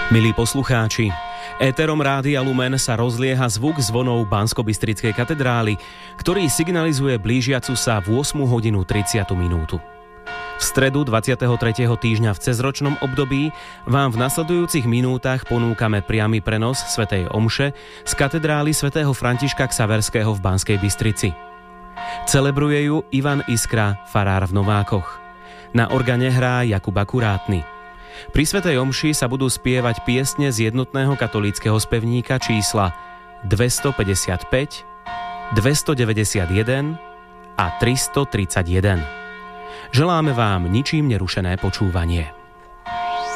Milí poslucháči, éterom Rádia Lumen sa rozlieha zvuk zvonov Banskobystrickej katedrály, ktorý signalizuje blížiacu sa v 8:30 minútu. V stredu 23. týždňa v cezročnom období vám v nasledujúcich minútach ponúkame priamy prenos svätej omše z katedrály svätého Františka Xaverského v Banskej Bystrici. Celebruje ju Ivan Iskra, farár v Novákoch. Na organe hrá Jakub Akurátny. Pri svätej omši sa budú spievať piesne z jednotného katolíckeho spevníka čísla 255, 291 a 331. Želáme vám ničím nerušené počúvanie.